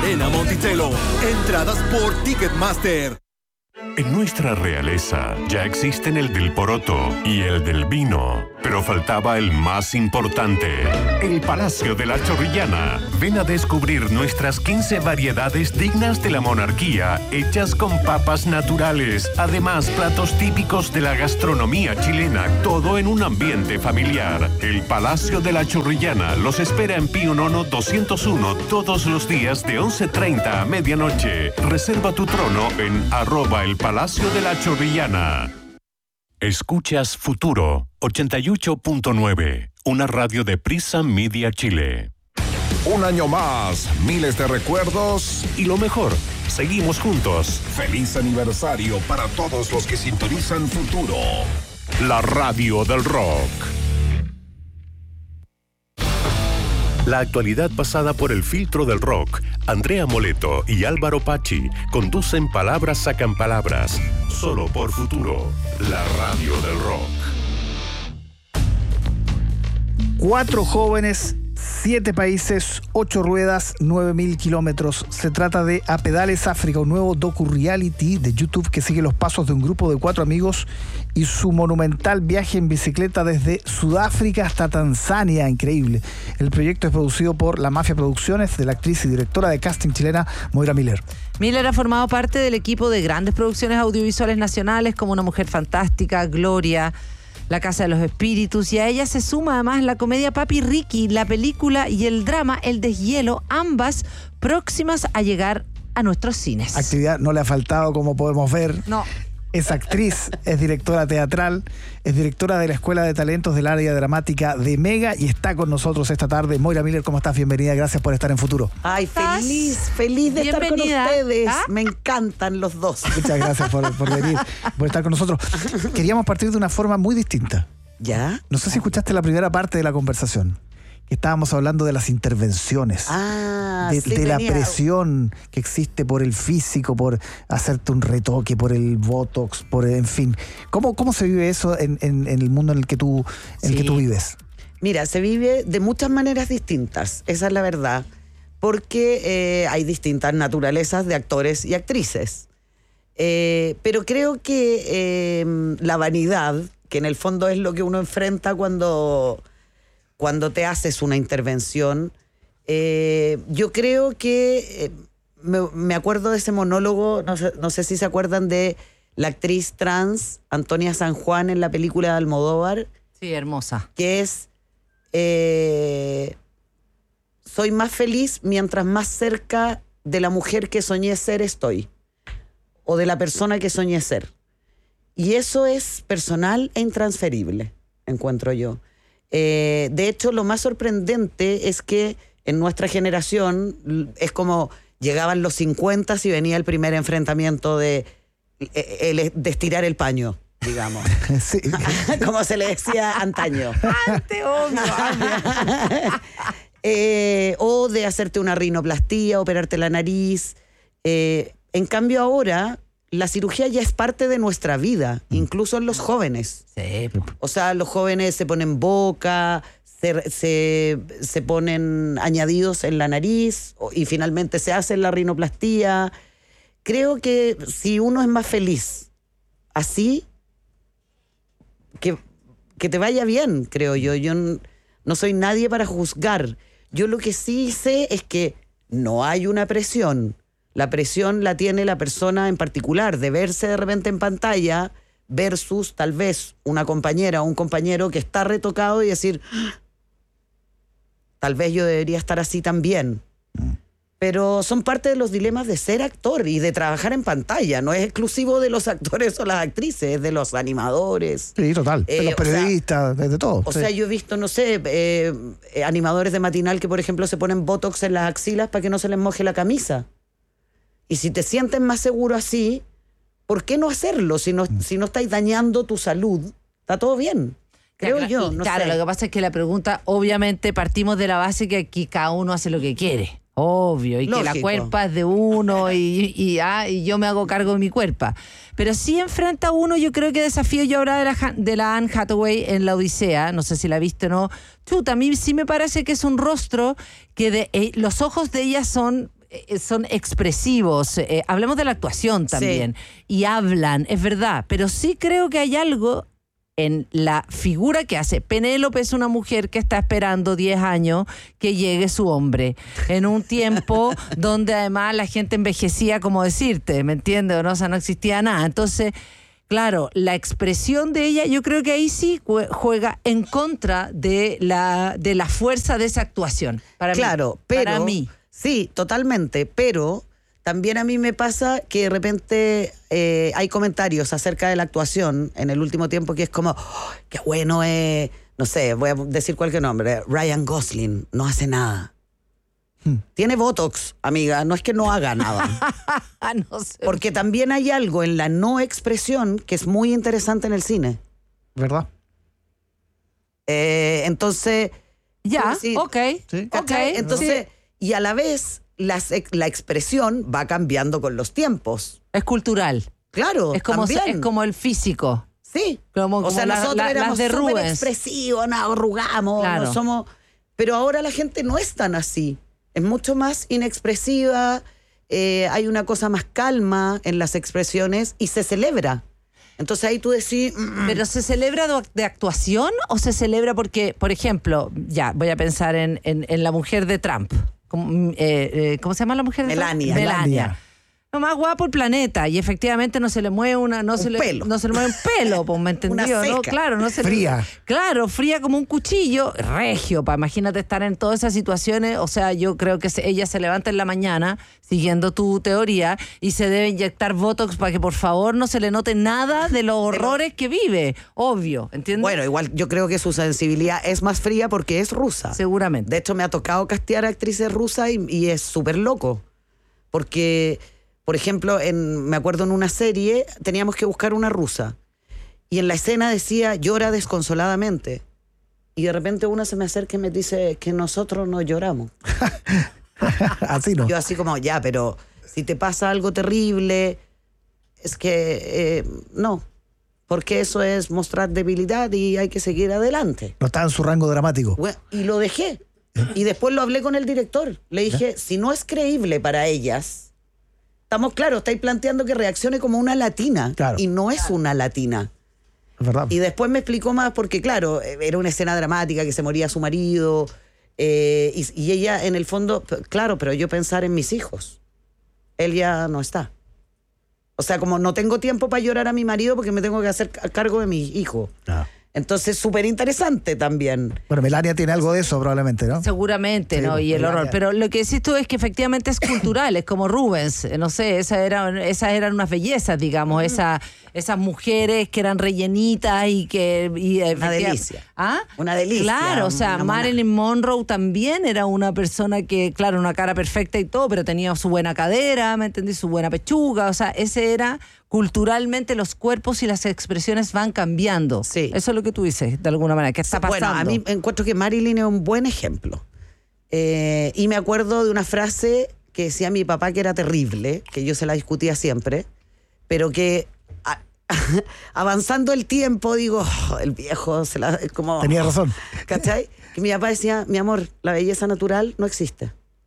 Arena Monticello. Entradas por Ticketmaster. En nuestra realeza ya existen el del poroto y el del vino, pero faltaba el más importante, el Palacio de la Chorrillana. Ven a descubrir nuestras 15 variedades dignas de la monarquía, hechas con papas naturales. Además, platos típicos de la gastronomía chilena, todo en un ambiente familiar. El Palacio de la Chorrillana los espera en Pío Nono 201 todos los días de 11:30 a medianoche. Reserva tu trono en @el Palacio de la Chorrillana. Escuchas Futuro 88.9, una radio de Prisa Media Chile. Un año más, miles de recuerdos y lo mejor, seguimos juntos. Feliz aniversario para todos los que sintonizan Futuro, la radio del rock. La actualidad pasada por el filtro del rock. Andrea Moleto y Álvaro Pachi conducen Palabras Sacan Palabras, solo por Futuro, la radio del rock. 4 jóvenes, 7 países, 8 ruedas, 9.000 kilómetros. Se trata de A Pedales África, un nuevo docu-reality de YouTube que sigue los pasos de un grupo de 4 amigos y su monumental viaje en bicicleta desde Sudáfrica hasta Tanzania. Increíble. El proyecto es producido por La Mafia Producciones, de la actriz y directora de casting chilena Moira Miller. Miller ha formado parte del equipo de grandes producciones audiovisuales nacionales como Una Mujer Fantástica, Gloria, La Casa de los Espíritus, y a ella se suma además la comedia Papi Ricky, la película y el drama El Deshielo, ambas próximas a llegar a nuestros cines. Actividad no le ha faltado, como podemos ver. No. Es actriz, es directora teatral, es directora de la Escuela de Talentos del área dramática de Mega y está con nosotros esta tarde. Moira Miller, ¿cómo estás? Bienvenida, gracias por estar en Futuro. Ay, feliz de estar con ustedes. Me encantan los dos. Muchas gracias por venir, por estar con nosotros. Queríamos partir de una forma muy distinta. ¿Ya? No sé si escuchaste la primera parte de la conversación. Estábamos hablando de las intervenciones, de la presión que existe por el físico, por hacerte un retoque, por el botox, en fin. ¿Cómo se vive eso en el mundo en el que tú vives? Mira, se vive de muchas maneras distintas, esa es la verdad, porque hay distintas naturalezas de actores y actrices. Pero creo que la vanidad, que en el fondo es lo que uno enfrenta cuando te haces una intervención, yo creo que me acuerdo de ese monólogo, no sé si se acuerdan de la actriz trans Antonia San Juan en la película de Almodóvar. Sí, hermosa. Que es soy más feliz mientras más cerca de la mujer que soñé ser estoy, o de la persona que soñé ser. Y eso es personal e intransferible, encuentro yo. De hecho, lo más sorprendente es que en nuestra generación es como llegaban los 50 y venía el primer enfrentamiento de estirar el paño, digamos. Sí. Como se le decía antaño. O de hacerte una rinoplastía, operarte la nariz. En cambio ahora la cirugía ya es parte de nuestra vida, incluso en los jóvenes. Sí. O sea, los jóvenes se ponen boca, se ponen añadidos en la nariz y finalmente se hace la rinoplastía. Creo que si uno es más feliz así, que te vaya bien, creo yo. Yo no soy nadie para juzgar. Yo lo que sí sé es que no hay una presión. La presión la tiene la persona en particular, de verse de repente en pantalla versus tal vez una compañera o un compañero que está retocado y decir, tal vez yo debería estar así también. Pero son parte de los dilemas de ser actor y de trabajar en pantalla. No es exclusivo de los actores o las actrices, es de los animadores. Sí, total. De los periodistas, de todo. O sea, yo he visto, no sé, animadores de matinal que, por ejemplo, se ponen botox en las axilas para que no se les moje la camisa. Y si te sientes más seguro así, ¿por qué no hacerlo? Si no estáis dañando tu salud, está todo bien. Creo yo, no claro, sé. Lo que pasa es que la pregunta, obviamente, partimos de la base que aquí cada uno hace lo que quiere. Obvio, y lógico, que la cuerpa es de uno y yo me hago cargo de mi cuerpa. Pero sí enfrenta uno, yo creo que desafío. Yo ahora de la Anne Hathaway en La Odisea, no sé si la viste o no. Chuta, a mí sí me parece que es un rostro que los ojos de ella son son expresivos. Hablemos de la actuación también. Y hablan, es verdad. Pero sí creo que hay algo en la figura que hace. Penélope es una mujer que está esperando 10 años que llegue su hombre. En un tiempo donde además la gente envejecía, como decirte, ¿me entiendes? O sea, no existía nada. Entonces, claro, la expresión de ella, yo creo que ahí sí juega en contra de la fuerza de esa actuación. Para mí. Sí, totalmente, pero también a mí me pasa que de repente hay comentarios acerca de la actuación en el último tiempo que es como, qué bueno es, no sé, voy a decir cualquier nombre, Ryan Gosling, no hace nada. Tiene Botox, amiga, no es que no haga nada. No sé. Porque también hay algo en la no expresión que es muy interesante en el cine. ¿Verdad? Entonces... Ya, sí, ok. Sí. ¿cachai? Entonces, y a la vez, la expresión va cambiando con los tiempos. Es cultural. Claro, Es como, también. es como el físico. Sí. Como nosotros las éramos de súper Rubens. expresivos, nos arrugamos, Claro. no somos... Pero ahora la gente no es tan así. Es mucho más inexpresiva, hay una cosa más calma en las expresiones y se celebra. Entonces ahí tú decís... ¿Pero se celebra de actuación o se celebra porque, por ejemplo, ya, voy a pensar en la mujer de Trump? ¿Cómo se llama la mujer de Melania. Trump? Melania. Lo más guapo el planeta y efectivamente no se le mueve pelo. no se le mueve un pelo, pues, ¿me entendió? Una ¿no? ceja. Claro, no se Fría. Claro, fría como un cuchillo, regio, pa, imagínate estar en todas esas situaciones, o sea, yo creo que ella se levanta en la mañana siguiendo tu teoría y se debe inyectar Botox para que por favor no se le note nada de los horrores que vive, obvio, ¿entiendes? Bueno, igual yo creo que su sensibilidad es más fría porque es rusa. Seguramente. De hecho, me ha tocado castear a actrices rusas y es súper loco. Porque, por ejemplo, me acuerdo en una serie, teníamos que buscar una rusa. Y en la escena decía, llora desconsoladamente. Y de repente una se me acerca y me dice que nosotros no lloramos. Así no. Yo así como, ya, pero si te pasa algo terrible, es que no. Porque eso es mostrar debilidad y hay que seguir adelante. No está en su rango dramático. Bueno, y lo dejé. Y después lo hablé con el director. Le dije, si no es creíble para ellas, estamos claros, estáis planteando que reaccione como una latina. Claro. Y no es una latina. Es verdad. Y después me explicó más porque, claro, era una escena dramática que se moría su marido. Y ella, en el fondo, claro, pero yo pensar en mis hijos. Él ya no está. O sea, como no tengo tiempo para llorar a mi marido porque me tengo que hacer cargo de mis hijos. Ah. Entonces, súper interesante también. Bueno, Melania tiene algo de eso probablemente, ¿no? Seguramente, Sí, ¿no? Y el Melania. horror. Pero lo que decís tú es que efectivamente es cultural, es como Rubens. No sé, esas eran unas bellezas, digamos. Esas mujeres que eran rellenitas y que... Una delicia. ¿Ah? Una delicia. Claro, o sea, una mona. Marilyn Monroe también era una persona que, claro, una cara perfecta y todo, pero tenía su buena cadera, ¿me entendí? Su buena pechuga. O sea, ese era... Culturalmente los cuerpos y las expresiones van cambiando. Sí. Eso es lo que tú dices, de alguna manera. ¿Qué está pasando? Bueno, a mí encuentro que Marilyn es un buen ejemplo. Y me acuerdo de una frase que decía mi papá que era terrible, que yo se la discutía siempre, pero que avanzando el tiempo digo, el viejo es como... Tenía razón. ¿Cachai? Que mi papá decía, mi amor, la belleza natural no existe.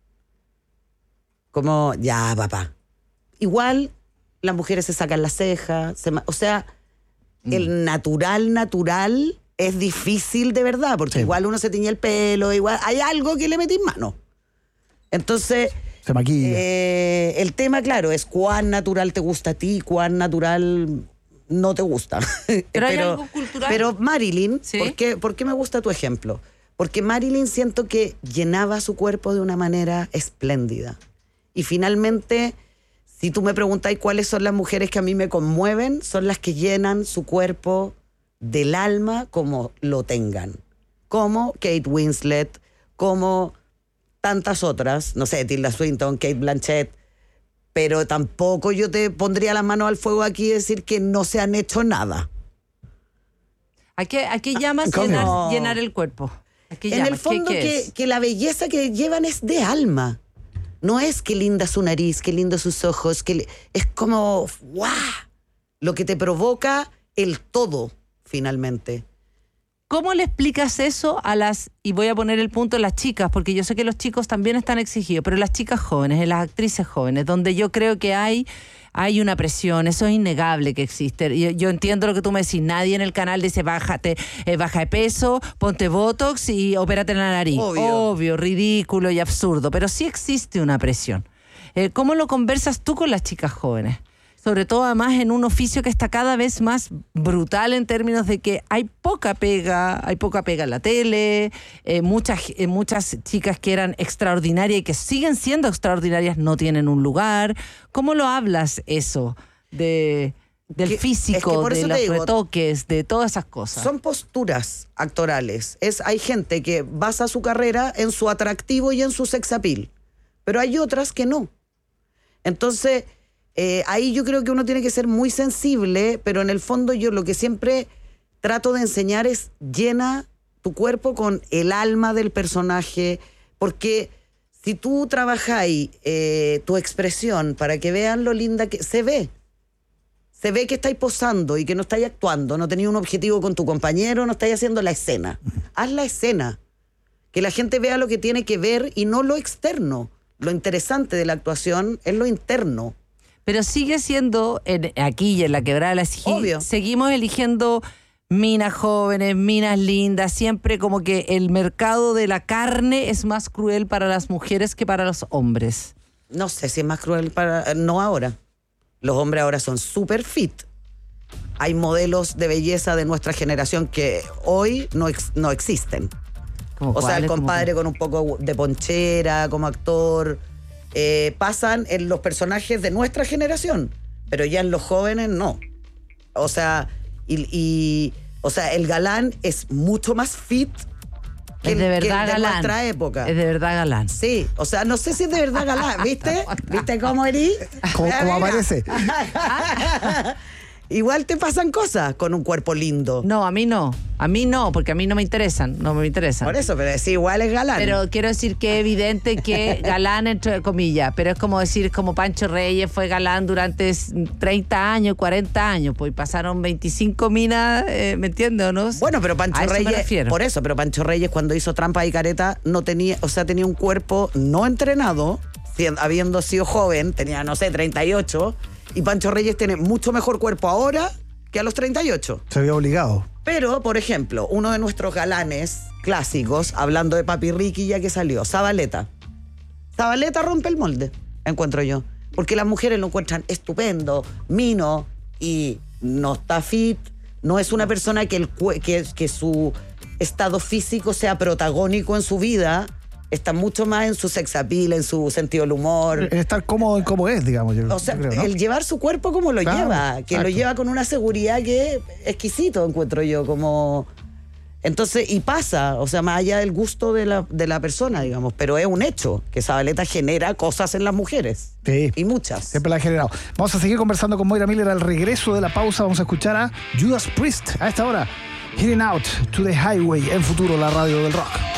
Como, ya, papá. Igual... Las mujeres se sacan las cejas, o sea, el natural es difícil de verdad, porque Sí. igual uno se tiñe el pelo, igual hay algo que le metís mano. Entonces, Se maquilla. el tema, claro, es cuán natural te gusta a ti, cuán natural no te gusta. Pero hay algo cultural. Pero Marilyn, Sí. ¿por qué me gusta tu ejemplo? Porque Marilyn siento que llenaba su cuerpo de una manera espléndida. Y finalmente... Si tú me preguntáis cuáles son las mujeres que a mí me conmueven, son las que llenan su cuerpo del alma como lo tengan. Como Kate Winslet, como tantas otras, no sé, Tilda Swinton, Kate Blanchett, pero tampoco yo te pondría la mano al fuego aquí y decir que no se han hecho nada. ¿A qué llamas ¿Cómo? llenar el cuerpo? ¿A qué En llamas? el fondo ¿Qué es? que la belleza que llevan es de alma. No es qué linda su nariz, qué lindo sus ojos, es como, ¡guau! Lo que te provoca el todo, finalmente. ¿Cómo le explicas eso a las, y voy a poner el punto en las chicas, porque yo sé que los chicos también están exigidos, pero las chicas jóvenes, en las actrices jóvenes, donde yo creo que hay una presión, eso es innegable que existe. Yo entiendo lo que tú me decís, nadie en el canal dice baja de peso, ponte botox y opérate en la nariz. Obvio, ridículo y absurdo, pero sí existe una presión. ¿Cómo lo conversas tú con las chicas jóvenes? Sobre todo además en un oficio que está cada vez más brutal en términos de que hay poca pega en la tele, muchas chicas que eran extraordinarias y que siguen siendo extraordinarias no tienen un lugar. ¿Cómo lo hablas eso del físico, de los retoques, de todas esas cosas? Son posturas actorales. Hay gente que basa su carrera en su atractivo y en su sex appeal, pero hay otras que no. Entonces... ahí yo creo que uno tiene que ser muy sensible, pero en el fondo yo lo que siempre trato de enseñar es llena tu cuerpo con el alma del personaje, porque si tú trabajáis tu expresión para que vean lo linda que se ve que estáis posando y que no estáis actuando, no tenéis un objetivo con tu compañero, no estáis haciendo la escena. Haz la escena, que la gente vea lo que tiene que ver y no lo externo. Lo interesante de la actuación es lo interno. Pero sigue siendo, aquí y en la Quebrada de la Sijí, seguimos eligiendo minas jóvenes, minas lindas, siempre como que el mercado de la carne es más cruel para las mujeres que para los hombres. No sé si es más cruel no ahora. Los hombres ahora son súper fit. Hay modelos de belleza de nuestra generación que hoy no existen. O sea, el compadre con un poco de ponchera como actor... pasan en los personajes de nuestra generación, pero ya en los jóvenes no. O sea, o sea, el galán es mucho más fit que el de nuestra época. Es de verdad galán. Sí, o sea, no sé si es de verdad galán, ¿viste? ¿Viste cómo erí? ¿Cómo aparece? Igual te pasan cosas con un cuerpo lindo. No, a mí no, porque a mí no me interesan. Por eso, pero sí, igual es galán. Pero quiero decir que es evidente que galán, entre comillas, pero es como decir, como Pancho Reyes fue galán durante 30 años, 40 años, pues pasaron 25 minas, ¿me entiendes o no? Bueno, pero Pancho Reyes, por eso, pero Pancho Reyes cuando hizo Trampa y Careta no tenía, o sea, tenía un cuerpo no entrenado, habiendo sido joven, tenía, no sé, 38, y Pancho Reyes tiene mucho mejor cuerpo ahora que a los 38. Se había obligado. Pero, por ejemplo, uno de nuestros galanes clásicos, hablando de Papi Ricky ya que salió, Zabaleta. Zabaleta rompe el molde, encuentro yo. Porque las mujeres lo encuentran estupendo, mino, y no está fit. No es una persona que su estado físico sea protagónico en su vida. Está mucho más en su sex appeal, en su sentido del humor. En estar cómodo en cómo es, digamos. O sea, creo, ¿no? El llevar su cuerpo como lo lleva, que exacto. lo lleva con una seguridad que es exquisito, encuentro yo, como... Entonces, y pasa, o sea, más allá del gusto de la persona, digamos, pero es un hecho que Zabaleta genera cosas en las mujeres. Sí. Y muchas. Siempre la ha generado. Vamos a seguir conversando con Moira Miller al regreso de la pausa. Vamos a escuchar a Judas Priest a esta hora. Heading Out to the Highway en Futuro, la radio del rock.